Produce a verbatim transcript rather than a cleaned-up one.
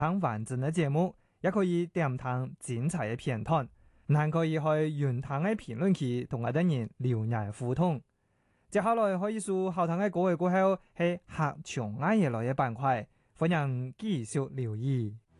聽完整嘅節目，也可以點聽精彩嘅片段，還可以去原聽嘅評論區同我哋人留言互動。接下來可以數後聽嘅歌嘅過後係客場啱嘢來嘅板塊，歡迎繼續留意。